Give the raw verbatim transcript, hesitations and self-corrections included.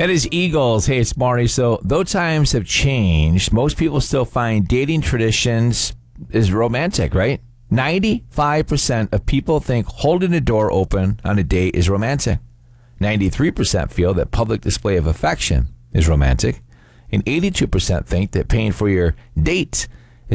That is Eagles. Hey, it's Marty. So, though times have changed, most people still find dating traditions is romantic, right? ninety-five percent of people think holding the door open on a date is romantic. ninety-three percent feel that public display of affection is romantic. And eighty-two percent think that paying for your date